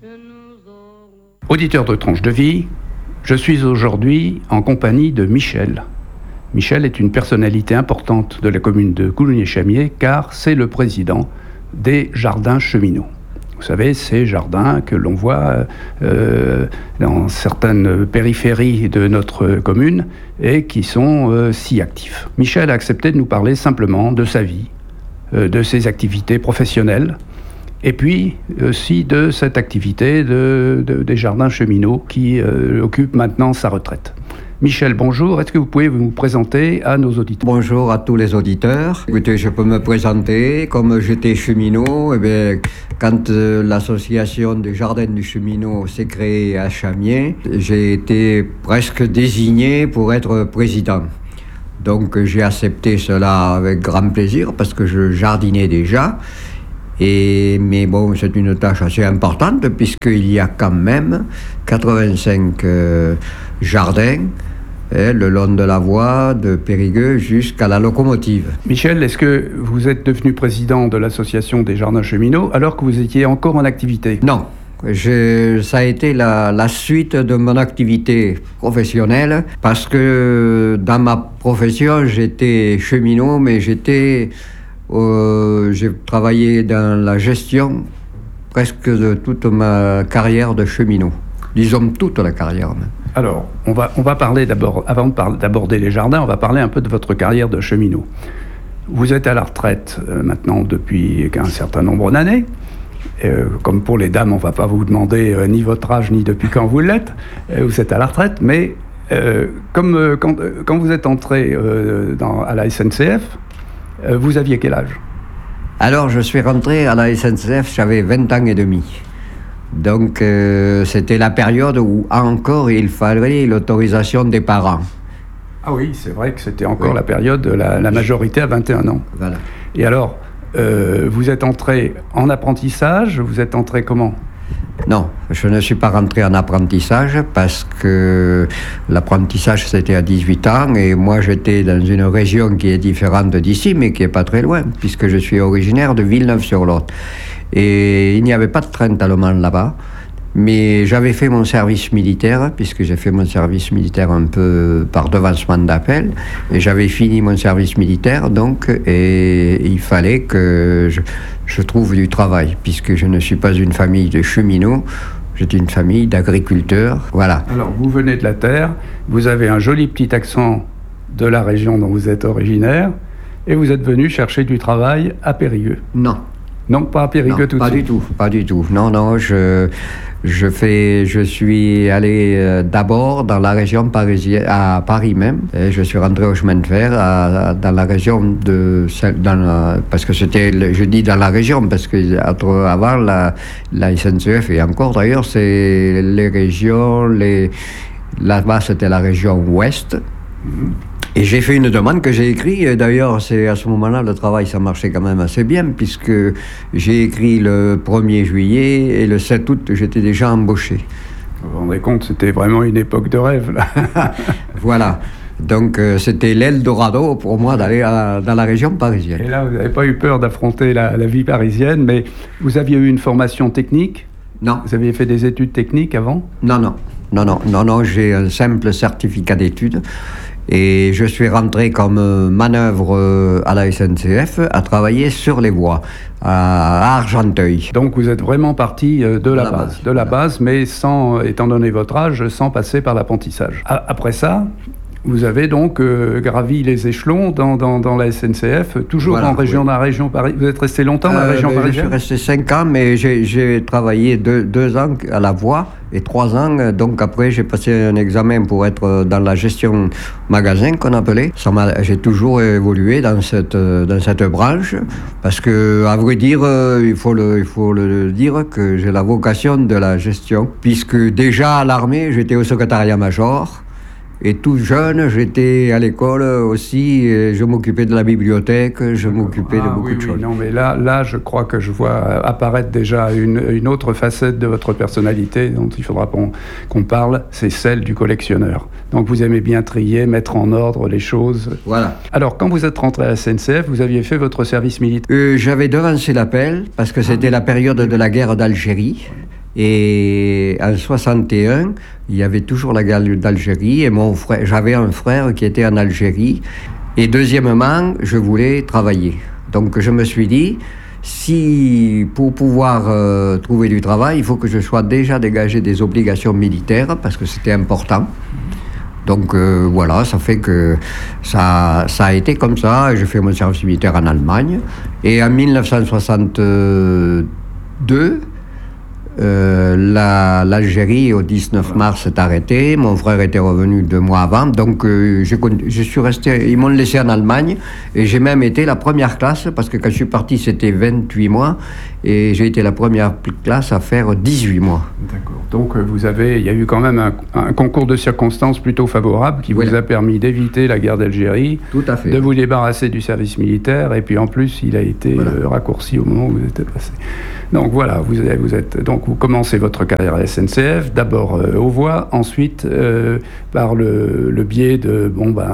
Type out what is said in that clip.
Auditeur de Tranche de Vie, je suis aujourd'hui en compagnie de Michel. Michel est une personnalité importante de la commune de Coulommiers-Chamiers car c'est le président des jardins cheminots. Vous savez, ces jardins que l'on voit dans certaines périphéries de notre commune et qui sont si actifs. Michel a accepté de nous parler simplement de sa vie, de ses activités professionnelles, et puis aussi de cette activité des jardins cheminots qui occupe maintenant sa retraite. Michel, bonjour. Est-ce que vous pouvez vous présenter à nos auditeurs ? Bonjour à tous les auditeurs. Écoutez, je peux me présenter. Comme j'étais cheminot, quand l'association des jardins du cheminot s'est créée à Chamiers, j'ai été presque désigné pour être président. Donc j'ai accepté cela avec grand plaisir parce que je jardinais déjà. Mais bon, c'est une tâche assez importante puisqu'il y a quand même 85 jardins le long de la voie de Périgueux jusqu'à la locomotive. Michel, est-ce que vous êtes devenu président de l'association des jardins cheminots alors que vous étiez encore en activité ? Non. Ça a été la suite de mon activité professionnelle parce que dans ma profession, j'étais cheminot, mais j'ai travaillé dans la gestion presque de toute ma carrière de cheminot. Disons toute la carrière même. Alors, on va parler d'abord, avant d'aborder les jardins, on va parler un peu de votre carrière de cheminot. Vous êtes à la retraite maintenant depuis un certain nombre d'années. Comme pour les dames, on ne va pas vous demander ni votre âge ni depuis quand vous l'êtes. Vous êtes à la retraite, mais quand vous êtes entré à la SNCF, vous aviez quel âge ? Alors, je suis rentré à la SNCF, j'avais 20 ans et demi. Donc, c'était la période où encore il fallait l'autorisation des parents. Ah oui, c'est vrai que c'était encore la période de la majorité à 21 ans. Voilà. Et alors, vous êtes entré en apprentissage, vous êtes entré comment ? Non, je ne suis pas rentré en apprentissage parce que l'apprentissage c'était à 18 ans et moi j'étais dans une région qui est différente d'ici mais qui n'est pas très loin puisque je suis originaire de Villeneuve-sur-Lot. Et il n'y avait pas de train allemand là-bas, mais j'avais fait mon service militaire puisque j'ai fait mon service militaire un peu par devancement d'appel et j'avais fini mon service militaire donc et il fallait que je trouve du travail, puisque je ne suis pas une famille de cheminots, j'étais une famille d'agriculteurs, voilà. Alors, vous venez de la terre, vous avez un joli petit accent de la région dont vous êtes originaire, et vous êtes venu chercher du travail à Périgueux. Non. Non, pas à Périgueux tout de suite. Pas du tout. Non, je suis allé d'abord dans la région parisienne, à Paris même, et je suis rentré au chemin de fer dans la région parce que je dis dans la région, parce que avant la SNCF, et encore d'ailleurs, c'est les régions, là-bas c'était la région ouest. Et j'ai fait une demande que j'ai écrite, d'ailleurs c'est à ce moment-là le travail ça marchait quand même assez bien puisque j'ai écrit le 1er juillet et le 7 août j'étais déjà embauché. Vous vous rendez compte, c'était vraiment une époque de rêve là. Voilà, donc c'était l'Eldorado pour moi d'aller dans la région parisienne. Et là vous n'avez pas eu peur d'affronter la vie parisienne, mais vous aviez eu une formation technique ? Non. Vous aviez fait des études techniques avant ? Non, j'ai un simple certificat d'études. Et je suis rentré comme manœuvre à la SNCF à travailler sur les voies, à Argenteuil. Donc vous êtes vraiment parti de la base, mais sans, étant donné votre âge, sans passer par l'apprentissage. Après ça, vous avez donc gravi les échelons dans la SNCF, toujours en région, dans la région Paris. Vous êtes resté longtemps dans la région parisienne ? Je suis resté 5 ans, mais j'ai travaillé 2 ans à la voie et 3 ans. Donc après, j'ai passé un examen pour être dans la gestion magasin qu'on appelait. J'ai toujours évolué dans cette branche parce que, à vrai dire, il faut le dire que j'ai la vocation de la gestion, puisque déjà à l'armée, j'étais au secrétariat-major. Et tout jeune, j'étais à l'école aussi, je m'occupais de la bibliothèque, je m'occupais de beaucoup de choses. Non, mais là, je crois que je vois apparaître déjà une autre facette de votre personnalité dont il faudra qu'on parle, c'est celle du collectionneur. Donc vous aimez bien trier, mettre en ordre les choses. Voilà. Alors, quand vous êtes rentré à la SNCF, vous aviez fait votre service militaire ? J'avais devancé l'appel, parce que c'était la période de la guerre d'Algérie. Et en 61, il y avait toujours la guerre d'Algérie et j'avais un frère qui était en Algérie. Et deuxièmement, je voulais travailler. Donc je me suis dit, si pour pouvoir trouver du travail, il faut que je sois déjà dégagé des obligations militaires, parce que c'était important. Donc voilà, ça fait que ça a été comme ça. J'ai fait mon service militaire en Allemagne. Et en 1962, l'Algérie, au 19 mars, s'est arrêtée. Mon frère était revenu 2 mois avant. Donc, je suis resté... Ils m'ont laissé en Allemagne. Et j'ai même été la première classe, parce que quand je suis parti, c'était 28 mois. Et j'ai été la première classe à faire 18 mois. D'accord. Donc, il y a eu quand même un concours de circonstances plutôt favorable qui vous a permis d'éviter la guerre d'Algérie. Tout à fait. De vous débarrasser du service militaire. Et puis, en plus, il a été raccourci au moment où vous êtes passé. Donc, voilà, vous commencez votre carrière à la SNCF, d'abord aux voies, ensuite par le biais de